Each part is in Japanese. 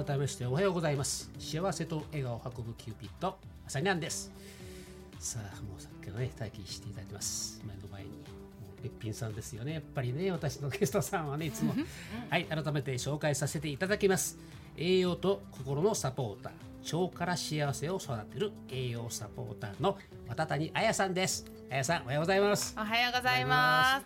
改めましておはようございます。幸せと笑顔を運ぶキューピッドあさにゃんです。さあもうさっきのね待機していただいてます。目の前にもうべっぴんさんですよね。やっぱりね私のゲストさんはねいつもはい改めて紹介させていただきます。栄養と心のサポーター、腸から幸せを育てる栄養サポーターの渡谷彩さんです。彩さんおはようございます。 おはようございます。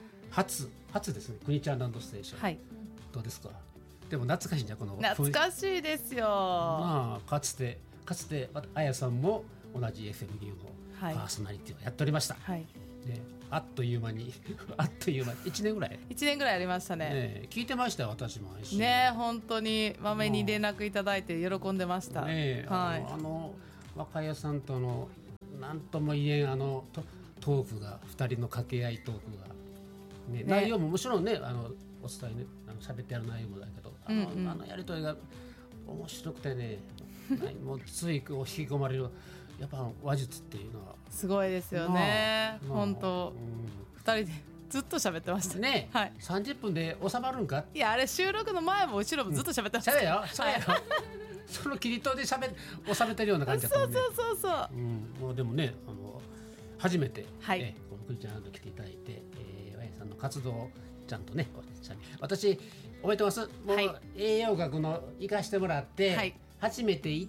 初ですね、くにちゃんランドステーション、 はい、 どうですか。でも懐かしいんじゃこの懐かしいですよ。 まあかつて彩さんも同じ FMU のパーソナリティをやっておりました、 はいであっという間に1年ぐらい 1年ぐらいありましたね。 聞いてましたよ私もね。本当にまめに連絡いただいて喜んでました、 ね。 はい、 若彩さんとの何とも言えんトークが2人の掛け合いトークが、ね、内容ももちろんねお伝えね喋ってやる内容もだけどやりとりが面白くてねもうついこう引き込まれるやっぱ話術っていうのはすごいですよね。本当、2人でずっと喋ってましたね、 はい、 30分で収まるんか。 いやあれ収録の前も後ろもずっと喋ってました、 そうよその切り取りで収めてるような感じだったもんね。 そう、 もうでもね初めて、 はい、 このクリちゃんに来ていただいて彩さんの活動をちゃんとね私覚えてます。もう、はい、栄養学の生かしてもらって、はい、初めて行って、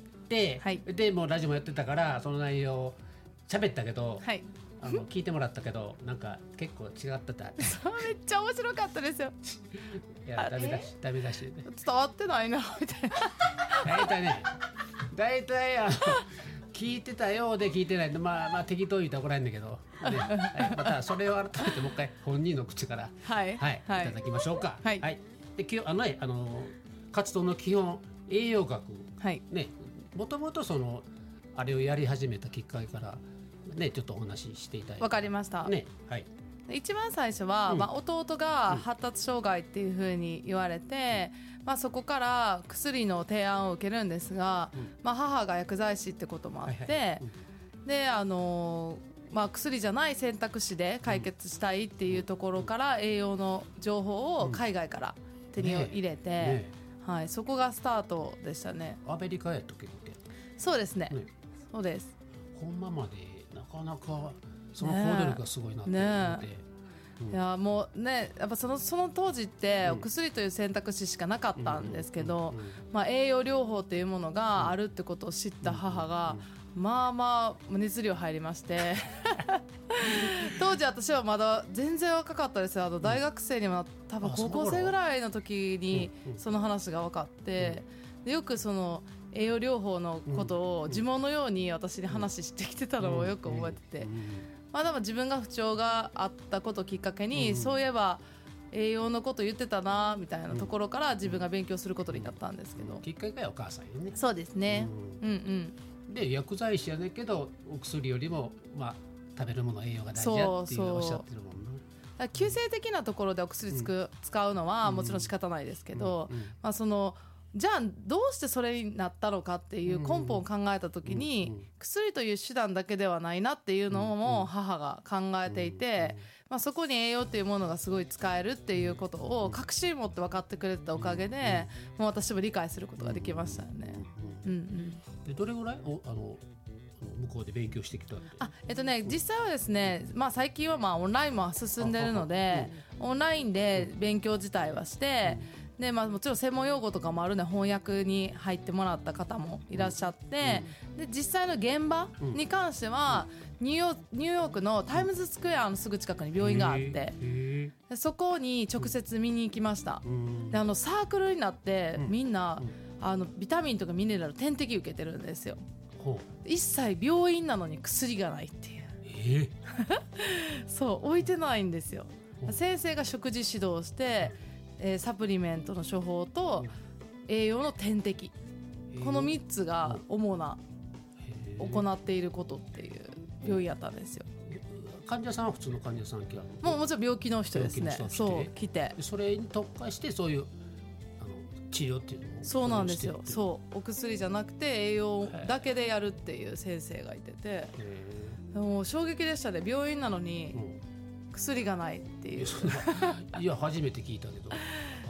はい、でもうラジオもやってたからその内容を喋ったけど、はい、聞いてもらったけどなんか結構違ってたそうめっちゃ面白かったですよいやダメだし、ね、 伝わってないなみたいな大体聞いてたようで聞いてないんでまあ適当言うたら怒られるんだけど、ねはい、またそれを改めてもう一回本人の口からはい、いただきましょうか。はい、はい、で活動の基本栄養学、はいね、もともとあれをやり始めたきっかけからねちょっとお話ししていただいて。 わかりました、 ねはい、 一番最初は、弟が発達障害っていうふうに言われて、そこから薬の提案を受けるんですが、母が薬剤師ってこともあって、で薬じゃない選択肢で解決したいっていうところから栄養の情報を海外から手に入れて、はい、そこがスタートでしたね。 アメリカやったっけ。 そうですね、そうです。 ほんままでなかなかその行動力がすごいなって思って、 いやもうねやっぱその当時ってお薬という選択肢しかなかったんですけど、栄養療法というものがあるってことを知った母が熱量入りまして当時私はまだ全然若かったですよ。大学生にも多分高校生ぐらいの時にその話が分かって、でよくその栄養療法のことを呪文のように私に話してきてたのをよく覚えてて、でも自分が不調があったことをきっかけに、そういえば栄養のこと言ってたなみたいなところから自分が勉強することになったんですけど、 きっかけはお母さんよね。 そうですね、 で薬剤師やねんけどお薬よりも、食べるもの栄養が大事やっていうおっしゃってるもんな。 急性的なところでお薬使うのはもちろん仕方ないですけど、じゃあどうしてそれになったのかっていう根本を考えた時に、薬という手段だけではないなっていうのも母が考えていて、そこに栄養っていうものがすごい使えるっていうことを確信持って分かってくれたおかげで、もう私も理解することができましたよね。 でどれぐらい向こうで勉強してきたって。 実際はですね、最近はオンラインも進んでるので、オンラインで勉強自体はして、でもちろん専門用語とかもあるので翻訳に入ってもらった方もいらっしゃって、で実際の現場に関しては、ニューヨークのタイムズスクエアのすぐ近くに病院があって、でそこに直接見に行きました。でサークルになってみんなビタミンとかミネラル点滴受けてるんですよ。一切病院なのに薬がないっていうそう置いてないんですよ。先生が食事指導してサプリメントの処方と栄養の点滴、この3つが主な行っていることっていう病院やったんですよ。 患者さんは普通の患者さんもちろん病気の人ですね。そう来てそれに特化してそういう治療っていうのをそうなんですよ。そうお薬じゃなくて栄養だけでやるっていう先生がいてて、もう衝撃でしたね。病院なのに薬がないっていういや初めて聞いたけど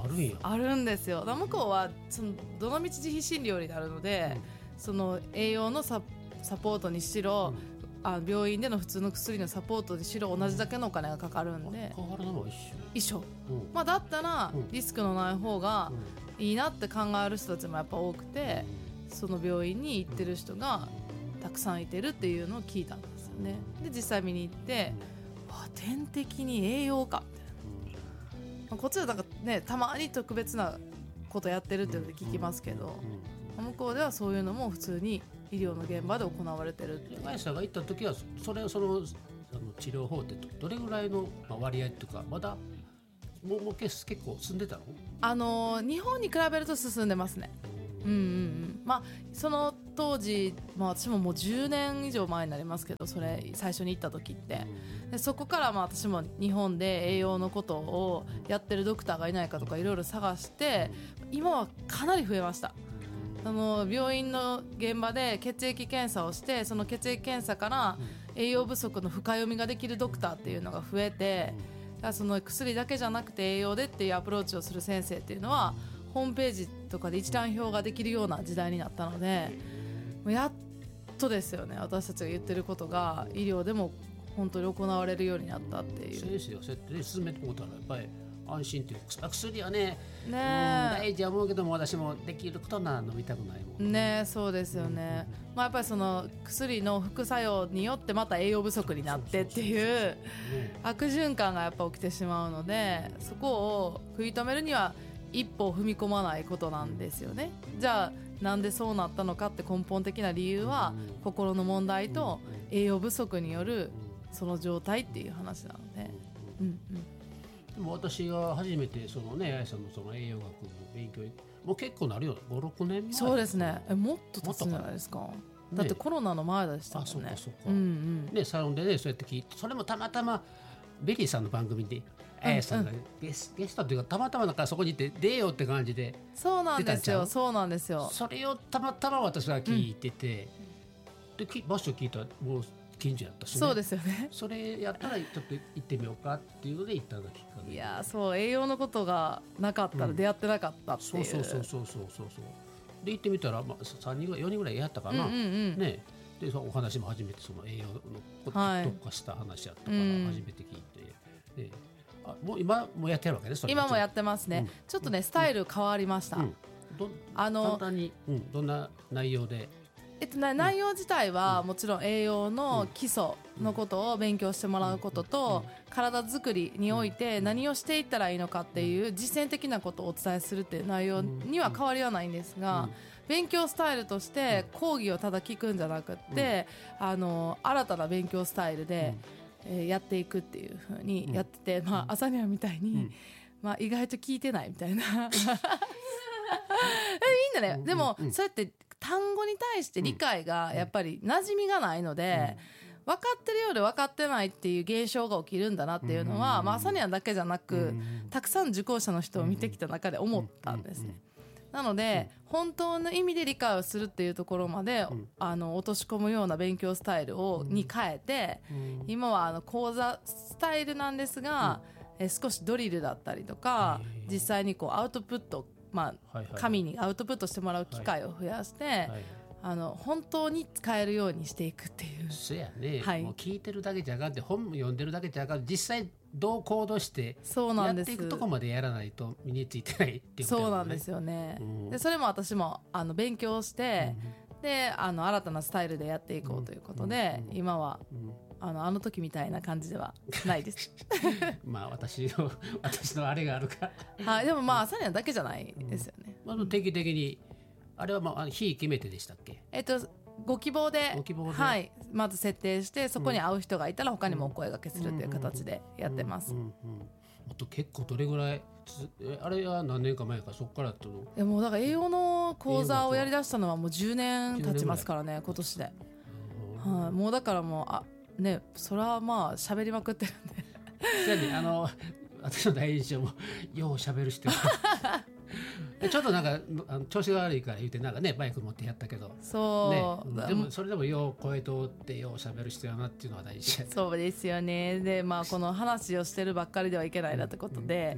あるんや。 あるんですよ。だから向こうはそのどのみち自費診療になるので、その栄養のサポートにしろ、病院での普通の薬のサポートにしろ同じだけのお金がかかるんで、 変わるのも一緒。 まあ、だったらリスクのない方がいいなって考える人たちもやっぱ多くて、その病院に行ってる人がたくさんいてるっていうのを聞いたんですよね。で実際見に行って、点滴に栄養かみたいな、こっちはなんかねたまに特別なことやってるっていうので聞きますけど、向こうではそういうのも普通に医療の現場で行われてるっていう。 あやさんが行った時はその治療法ってどれぐらいの割合っていうか、まだもう結構進んでたの？ 日本に比べると進んでますね。まあその当時、私ももう10年以上前になりますけど、それ最初に行った時ってで、そこから私も日本で栄養のことをやってるドクターがいないかとかいろいろ探して、今はかなり増えました。病院の現場で血液検査をして、その血液検査から栄養不足の深読みができるドクターっていうのが増えて、その薬だけじゃなくて栄養でっていうアプローチをする先生っていうのはホームページとかで一覧表ができるような時代になったので、やっとですよね、私たちが言ってることが医療でも本当に行われるようになったっていう。 先生がそうやって進めてもらったらやっぱり安心っていうか、薬はね大事は思うけども、私もできることなら飲みたくないもんね。そうですよね、やっぱりその薬の副作用によってまた栄養不足になってっていう悪循環がやっぱ起きてしまうので、そこを食い止めるには一歩踏み込まないことなんですよね。じゃあなんでそうなったのかって根本的な理由は心の問題と栄養不足によるその状態っていう話なので、 でも私が初めてそのね、あやさんのその栄養学の勉強もう結構なるよ、5、6年前。 そうですね。もっと経つんじゃないですか。だってコロナの前でしたもんね。 そうかね、サロンでねそうやって聞いて、それもたまたまベリーさんの番組であやさんがゲストというか、たまたまなんかそこにいて出ようって感じで。 そうなんですよ。そうなんですよ。 それをたまたま私が聞いてて、で場所聞いたらもう近所やったしね。 そうですよね。 それやったらちょっと行ってみようかっていうので行ったのがきっかけ。 いやそう、栄養のことがなかったら出会ってなかったっていう、 そうで行ってみたら、3人ぐらい4人ぐらいやったかな、ね、でそのお話も初めてその栄養のことに特化した話やったから初めて聞いて、もう今もやってるわけね。それ今もやってますね、ちょっとねスタイル変わりました。 簡単に、どんな内容で？ 内容自体はもちろん栄養の基礎のことを勉強してもらうことと、体作りにおいて何をしていったらいいのかっていう実践的なことをお伝えするっていう内容には変わりはないんですが、勉強スタイルとして講義をただ聞くんじゃなくって、新たな勉強スタイルで、やっていくっていう風にやってて、朝にはみたいに、意外と聞いてないみたいなみんなね、でもそうやって単語に対して理解がやっぱり馴染みがないので、分かってるようで分かってないっていう現象が起きるんだなっていうのは、朝にはだけじゃなく、たくさん受講者の人を見てきた中で思ったんですね。なので、本当の意味で理解をするっていうところまで、落とし込むような勉強スタイルに変えて、今は講座スタイルなんですが、少しドリルだったりとか、実際にアウトプット、紙にアウトプットしてもらう機会を増やして、本当に使えるようにしていくっていう。 そうやね、もう聞いてるだけじゃあかんって、本も読んでるだけじゃあかん、実際どう行動してやっていくとこまでやらないと身についてないっていうこと、 そうなんですよね、でそれも私も勉強して、で新たなスタイルでやっていこうということで、今はあの時みたいな感じではないです私のあれがあるかはい、でも朝にはだけじゃないですよね、 定期的にあれは日決めてでしたっけ？ ご希望で、はい、まず設定して、そこに会う人がいたら他にもお声掛けするという形でやってます。 あと結構どれぐらいあれは何年か前か、そこからもうだから栄養の講座をやりだしたのはもう10年経ちますからね、今年で、もうだからもうね、それは喋りまくってるんでそうやね、私の第一印象もよう喋る人ちょっとなんか調子が悪いから言うてなんかねバイク持ってやったけど、 そう、 ね、でもそれでもよう声通ってよう喋る人やなっていうのは大事や。 そうですよね。でこの話をしてるばっかりではいけないなってことで、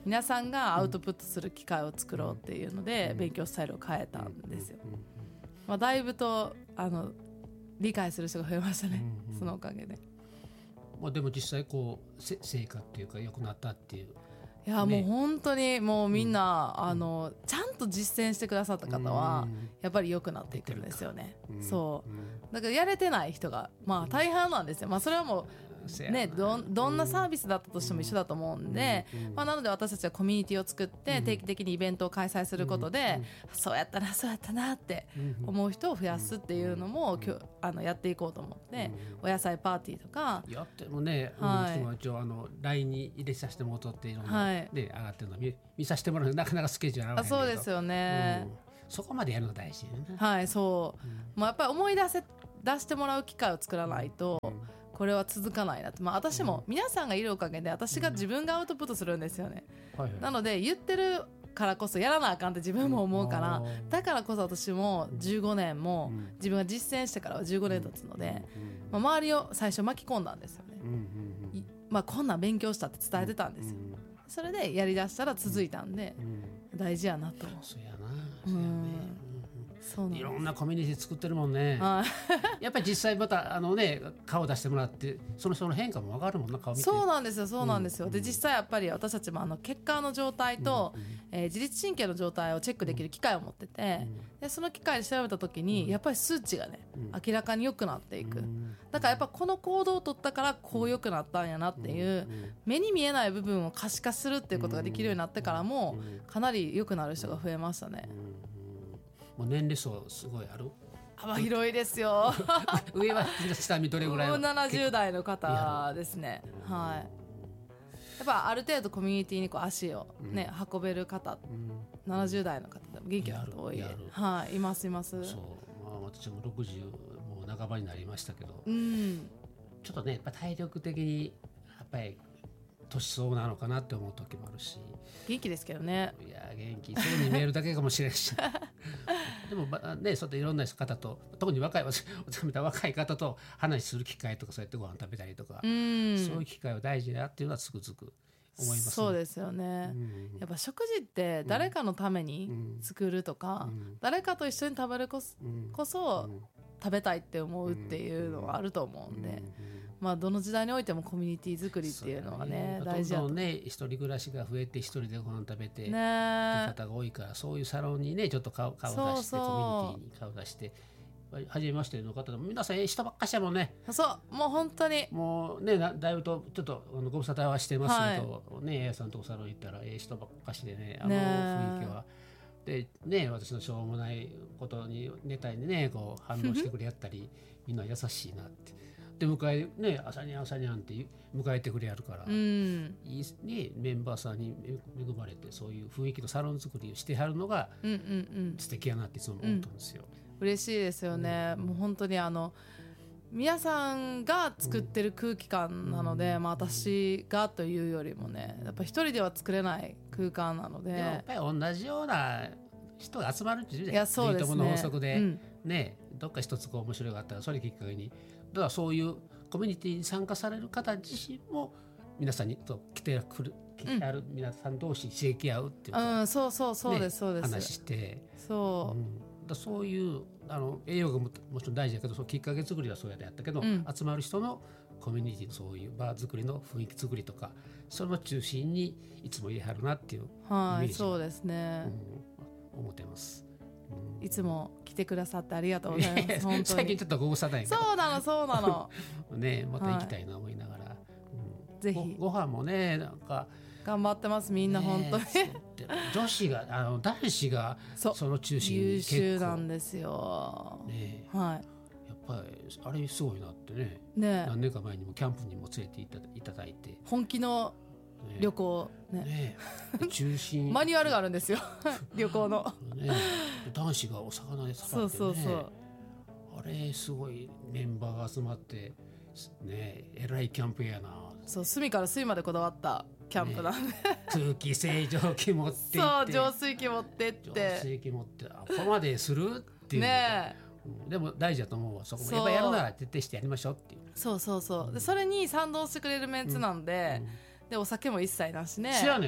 皆さんがアウトプットする機会を作ろうっていうので勉強スタイルを変えたんですよ。まあ、だいぶと理解する人が増えましたね、そのおかげで。 まあ、でも実際こう成果っていうか良くなったっていう。 いや、もう本当にもうみんな、ちゃんと実践してくださった方はやっぱり良くなっていくんですよね。そうだからやれてない人がまあ大半なんですよ。まあそれはもうね、どんなサービスだったとしても一緒だと思うんで、まあ、なので私たちはコミュニティを作って定期的にイベントを開催することで、そうやったなそうやったなって思う人を増やすっていうのもやっていこうと思って、お野菜パーティーとかやってもね、一応LINE に入れさせてもらっていろんな、ね、上がってるの見させてもらうのなかなかスケジュール合わないんだけど。 そうですよね、 そこまでやるの大事よね。 はい、そう、やっぱり思い出してもらう機会を作らないと、これは続かないなって、まあ、私も皆さんがいるおかげで私が自分がアウトプットするんですよね、なので言ってるからこそやらなあかんって自分も思うから、だからこそ私も15年も自分が実践してからは15年経つので、まあ、周りを最初巻き込んだんですよね、まあ、こんなん勉強したって伝えてたんですよ。それでやりだしたら続いたんで、大事やなと。 そうやな、そうやね。 そうなんです。 いろんなコミュニティ作ってるもんね。やっぱり実際また顔出してもらってその人の変化も分かるもんな、顔見て。そうなんですよ、 そうなんですよ。で実際やっぱり私たちも血管の状態と、自律神経の状態をチェックできる機械を持ってて、でその機械で調べた時にやっぱり数値がね、明らかに良くなっていく。だからやっぱこの行動を取ったからこう良くなったんやなっていう、目に見えない部分を可視化するっていうことができるようになってからもかなり良くなる人が増えましたね。 もう年齢層すごいある？ 幅広いですよ。 上は下見どれぐらい？ 70代の方ですね。はい。やっぱある程度コミュニティにこう足をね、運べる方、70代の方でも元気な方多い。はい、いますいます。そう、 まあ私も60もう半ばになりましたけど、ちょっとねやっぱ体力的にやっぱり年相なのかなって思う時もあるし。 元気ですけどね。 いや元気そうに見えるだけかもしれないし。でもね、そうやっていろんな方と、特に若い方と話する機会とか、そうやってご飯食べたりとか、そういう機会は大事だっていうのはつくづく思いますね。 そうですよね、やっぱ食事って誰かのために作るとか、誰かと一緒に食べるこそ食べたいって思うっていうのはあると思うんで、まあ、どの時代においてもコミュニティ作りっていうのはね、大事だと。 どんどんね一人暮らしが増えて一人でご飯食べてっていう方が多いから、そういうサロンにねちょっと顔出してコミュニティに顔出して初めましての方でも皆さん人ばっかしやもんね。 そうもう本当にもうねだいぶとちょっとご無沙汰はしてますけど、ねAさんとこサロン行ったら人ばっかしでね、雰囲気は。でね、私のしょうもないことにネタにねこう反応してくれやったりみんな優しいなって。で朝にゃんって迎えてくれやるから、いいね、メンバーさんに恵まれてそういう雰囲気のサロン作りをしてはるのが素敵やなっていつも思ったんですよ。 嬉しいですよね、もう本当に皆さんが作ってる空気感なので、まあ、私がというよりもねやっぱ一人では作れない空間なので、 やっぱり同じような人が集まるっていうじゃないですか。いともの法則で、ね、どっか一つこう面白があったらそれきっかけにだからそういうコミュニティに参加される方自身も皆さんにと来てくる皆さん同士刺激合うっていうか、 そうですそうです、 話してそうそういう栄養が もちろん大事だけどそのきっかけ作りはそうやったけど、集まる人のコミュニティのそういうバー作りの雰囲気作りとかその中心にいつも言い張るなっていうイメージそうですね、 思ってます。 いつも来てくださってありがとうございます。本当に最近ちょっとご無沙汰ないけどそうなのね、また行きたいな思いながら、 ぜひご飯もねなんか頑張ってますみんな、本当に女子が男子がその中心に優秀なんですよ、 やっぱりあれすごいなってね何年か前にもキャンプにも連れていただいて本気の旅行中心マニュアルがあるんですよ旅行の、 男子がお魚でさばいてあれすごいメンバーが集まってねえらいキャンプやな。 そう隅から隅までこだわったキャンプなんで、 空気清浄機持って行って浄水器持ってって浄水器持ってここまでするっていうでも大事だと思うわ。そこもやっぱやるなら徹底してやりましょうっていう。 そうでそれに賛同してくれるメンツなんで、でお酒も一切なしね。 知らね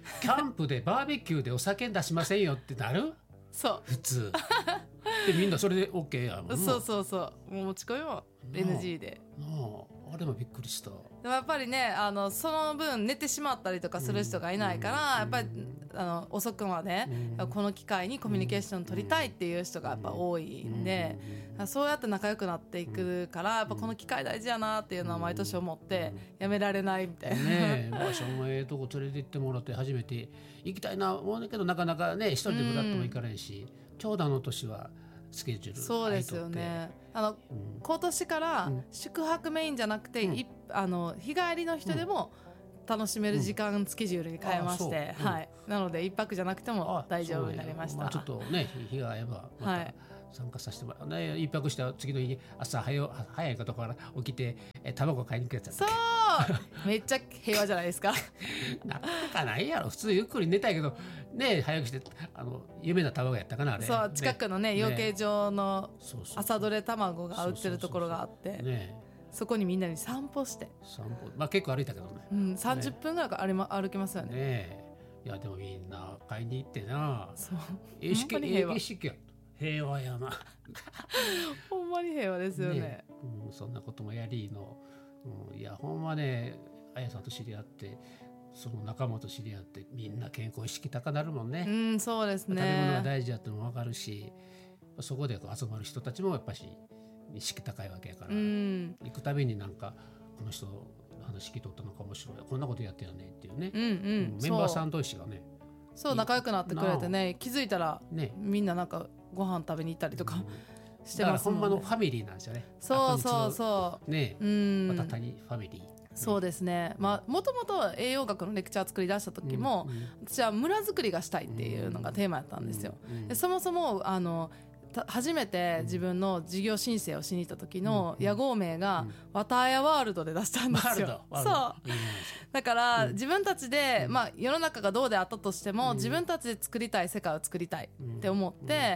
キャンプでバーベキューでお酒出しませんよってなるそう普通でみんなそれで OK やもん。 そうそうそう、もう持ち込みも NG で。 あれもびっくりした。 でもやっぱりねその分寝てしまったりとかする人がいないから、やっぱり遅くまで、この機会にコミュニケーション取りたいっていう人がやっぱ多いんで、そうやって仲良くなっていくからやっぱこの機会大事やなっていうのは毎年思ってやめられないみたいな、 ねえ、場所もええとこ連れて行ってもらって初めて行きたいな思うんだけどなかなかね一人でブラッとも行かないし、ちょうどあの年はスケジュールそうですよね。今年から宿泊メインじゃなくて、日帰りの人でも楽しめる時間スケジュールに変えまして、はい、なので一泊じゃなくても大丈夫になりました。 ちょっとね日が合えばまた参加させてもらう、ね、一泊した次の日朝早い方から起きて卵買いに行くやつだったっけ。 そうめっちゃ平和じゃないですかなかなかないやろ、普通ゆっくり寝たいけどね、早くして有名な卵やったかなあれ。 そう近くのね養鶏場の朝どれ卵が売ってるところがあって、そこにみんなに散歩してまあ結構歩いたけどね、 30分ぐらいから歩きますよね。 いやでもみんな買いに行ってな、 そう意識や平和やなほんまに平和ですよね。 そんなこともやりの、いやほんまね、あやさんと知り合ってその仲間と知り合ってみんな健康意識高なるもんね。 そうですね。 食べ物が大事だってのも分かるし、そこで集まる人たちもやっぱし意識高いわけやから、行くたびになんかこの人の話聞いとったのか面白い、こんなことやってるよねっていうね、メンバーさん同士がねそう仲良くなってくれてね、気づいたら、みんななんかご飯食べに行ったりとか、してますもんね。 だからほんまのファミリーなんですよね。 そうそうそうね、また谷ファミリー。 そうですね。もともと栄養学のレクチャー作り出した時も、私は村づくりがしたいっていうのがテーマやったんですよ。でそもそも初めて自分の事業申請をしに行った時の屋号名がわたやワールドで出したんですよ。そうだから自分たちで、世の中がどうであったとしても、自分たちで作りたい世界を作りたいって思って、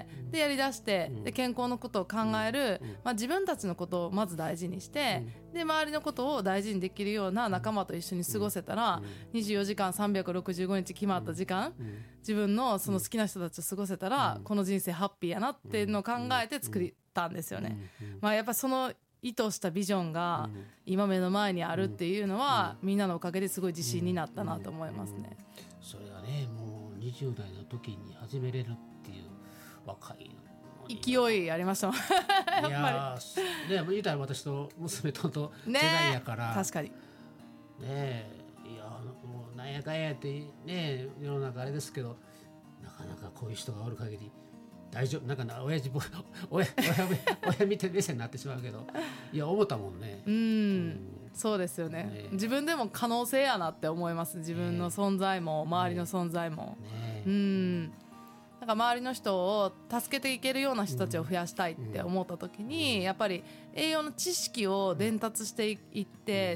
でやりだして、で健康のことを考える、自分たちのことをまず大事にして、で周りのことを大事にできるような仲間と一緒に過ごせたら、24時間365日決まった時間、自分のその好きな人たちと過ごせたら、この人生ハッピーやなっていうのを考えて作ったんですよね。やっぱその意図したビジョンが今目の前にあるっていうのは、みんなのおかげですごい自信になったなと思いますね。 それがね、もう20代の時に始めれるっていう若い勢いありましたもんやっぱり。いやね、言うたら私と娘と世代やから、 確かにね、いやもうなんやかんやってね、世の中あれですけど、なかなかこういう人がおる限り大丈夫、なんか親見て目線になってしまうけど、いや思ったもんね。 そうですよね。自分でも可能性やなって思います。自分の存在も周りの存在も、なんか周りの人を助けていけるような人たちを増やしたいって思った時に、やっぱり栄養の知識を伝達していって、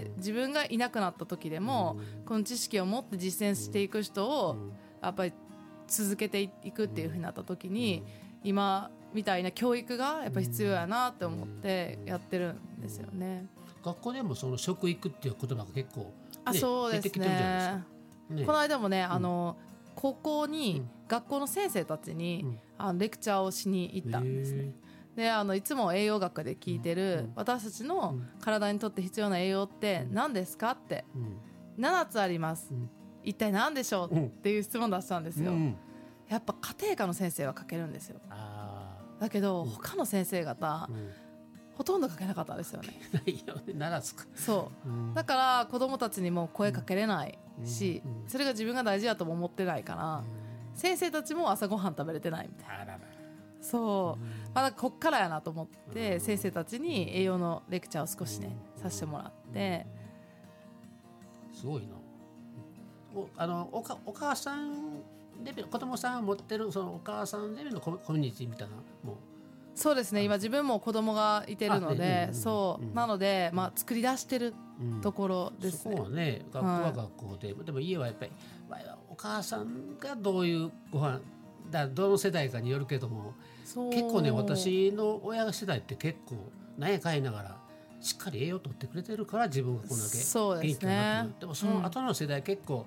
自分がいなくなった時でもこの知識を持って実践していく人をやっぱり続けていくっていう風になった時に、今みたいな教育がやっぱ必要やなって思ってやってるんですよね。 学校でもその食育っていう言葉が結構、 そうですね、 出てきてるじゃないですか。 この間もね、高校に学校の先生たちにレクチャーをしに行ったんですね。でいつも栄養学で聞いてる、私たちの体にとって必要な栄養って何ですかって、7つあります、一体何でしょうっていう質問出したんですよ。やっぱ家庭科の先生は書けるんですよ。だけど他の先生方、ほとんど書けなかったですよね。 7つか。 そうだから子供たちにも声かけれないし、それが自分が大事だとも思ってないから、先生たちも朝ごはん食べれてないみたいな。まだこっからやなと思って、先生たちに栄養のレクチャーを少しねさせてもらって、 すごいな。お母さんレベル、子供さん持ってるそのお母さんレベルのコミュニティみたいな、もうそうですね。今自分も子供がいてるので、なので作り出してるところですね。 そこはね、学校は学校で、でも家はやっぱりお母さんがどういうご飯どの世代かによるけども、結構ね、私の親世代って結構なんやかんやながらしっかり栄養とってくれてるから自分がこんだけ元気になってる。でもその後の世代結構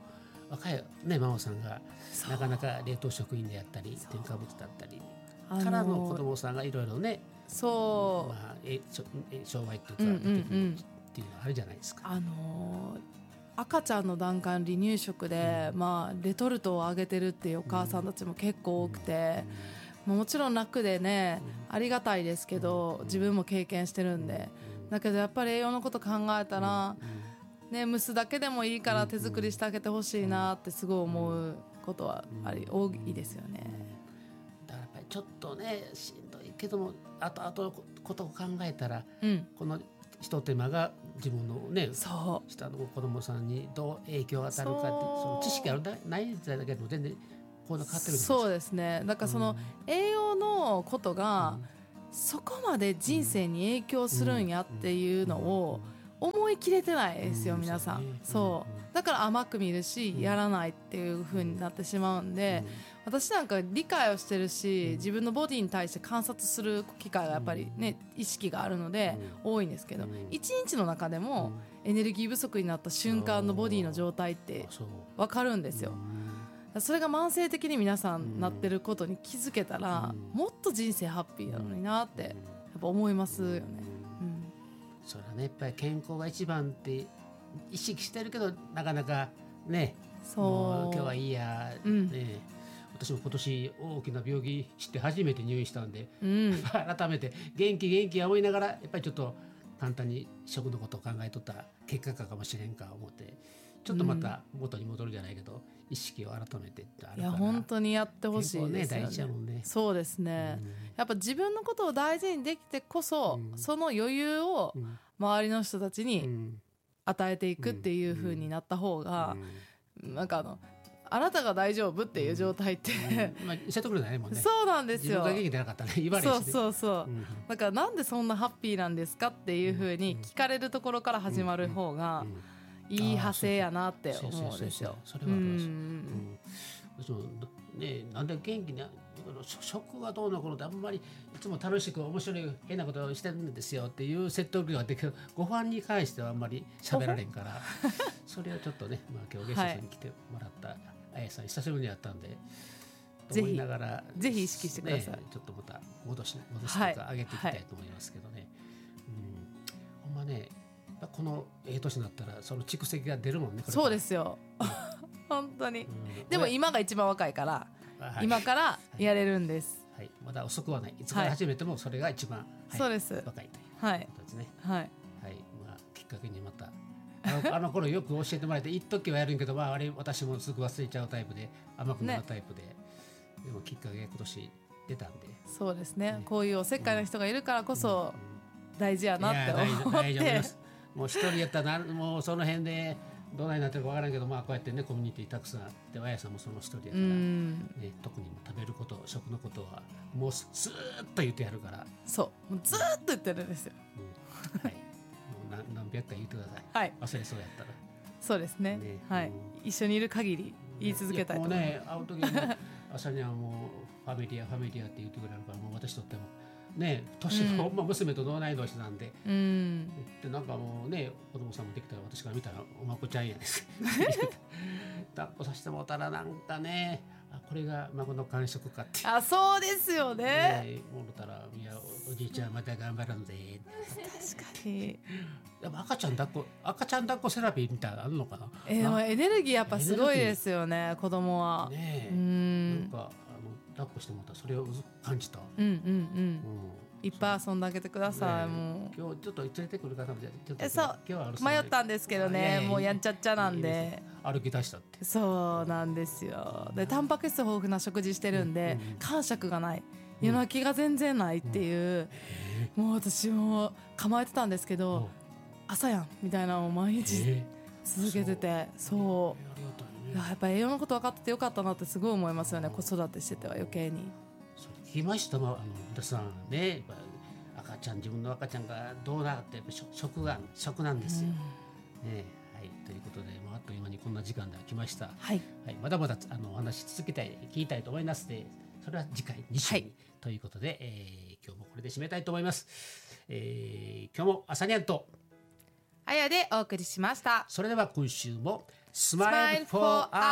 若いね真央さんがなかなか冷凍食品であったり添加物だったりからの子供さんがいろいろねそう、 まあ、障害というか、出てくるっていうのはあるじゃないですか。 赤ちゃんの段階の離乳食で、まあ、レトルトをあげてるっていうお母さんたちも結構多くて、もちろん楽でね、ありがたいですけど自分も経験してるんで、だけどやっぱり栄養のこと考えたら、ね、蒸すだけでもいいから手作りしてあげてほしいなってすごい思うことは多いですよね。 だからやっぱりちょっとねしんどいけども後のことを考えたら、この一手間が自分のね下の子供さんにどう影響が与えるかってその知識がない時代だけど全然こういうの変わってるんです。 そうですね。だからその栄養のことがそこまで人生に影響するんやっていうのを思い切れてないですよ、皆さん。そうだから甘く見るしやらないっていう風になってしまうんで、私なんか理解をしてるし自分のボディに対して観察する機会がやっぱりね意識があるので多いんですけど、一日の中でもエネルギー不足になった瞬間のボディの状態って分かるんですよ。それが慢性的に皆さんなってることに気づけたら、もっと人生ハッピーなのになってやっぱ思いますよね。 それはねやっぱり健康が一番って意識してるけどなかなかねもう今日はいいや、ね、私も今年大きな病気して初めて入院したんで、改めて元気思いながらやっぱりちょっと簡単に食のことを考えとった結果かもしれんか思ってちょっとまた元に戻るじゃないけど、意識を改めてってあるから、いや本当にやってほしいですよね。 大事やもんね。 そうですね、やっぱ自分のことを大事にできてこそ、その余裕を周りの人たちに与えていくっていう風になった方が、なんかあなたが大丈夫っていう状態って、 説得力ないもんね。 そうなんですよ。 自分が元気出なかったら言われるしね。 そう、だからなんでそんなハッピーなんですかっていう風に聞かれるところから始まる方がいい派生やなって思うんですよ。 それはあります。私もね、なんで元気に食がどうのこうのってあんまりいつも楽しく面白い変なことをしてるんですよっていう説得力があってけど、ご飯に関してはあんまり喋られんからそれをちょっとね、今日ゲストさんに来てもらったあやさん久しぶりに会ったんでと思いながらぜひ意識してください。 ちょっとまた戻してとか上げていきたいと思いますけどね。ほんまねこの年になったらその蓄積が出るもんね。 そうですよ本当に、でも今が一番若いから、今からやれるんです、 まだ遅くはない。いつから始めてもそれが一番、 そうです、 若いということですね。きっかけにまたあの頃よく教えてもらえて一時はやるんけど、あれ私もすぐ忘れちゃうタイプで甘くなるタイプで、でもきっかけが今年出たんで。 そうですね、こういうおせっかいの人がいるからこそ大事やなって思って、 もう一人やったらもうその辺でどないなってるか分からんけど、こうやってねコミュニティたくさんあって、あやさんもその一人やから、特に食べること食のことはもうずーっと言ってやるから。 そうもうずーっと言ってるんですよ。 もう何百回言ってください。忘れそうやったら。 そうですね。一緒にいる限り言い続けたいと思います。 もうね会う時に朝にはもうファミリアって言ってくれるから、もう私とってもね、年の娘と同い年なんで、でなんかもうね子供さんもできたら私から見たらおまこちゃんやです抱っこさせてもらったらなんかね、これが孫の感触かって。 そうですよね。 もろたらいやおじいちゃんまた頑張るんで。 確かに。 やっぱ赤ちゃん抱っこセラピーみたいなのあるのかな。 エネルギーやっぱすごいですよね、子供は。 なんか抱っこしてもらったらそれを感じた。いっぱい遊んであげてください。もう今日ちょっと連れてくる方もちょっとそう迷ったんですけどね、もうやんちゃっちゃなんで歩き出したって。 そうなんですよ。でタンパク質豊富な食事してるんで、間食がない、夜泣きが全然ないっていう、もう私も構えてたんですけど、朝やんみたいなのを毎日続けてて、そうやっぱ栄養のこと分かっててよかったなってすごい思いますよね。子育てしてては余計に。 聞きましたもん、皆さんね、自分の赤ちゃんがどうなって食なんですよ、ということで、あっという間にこんな時間が来ました。まだまだお話し続けたい聞きたいと思いますので、それは次回2週に、ということで、今日もこれで締めたいと思います。今日も朝にゃんとあやでお送りしました。 それでは今週もスマイルフォー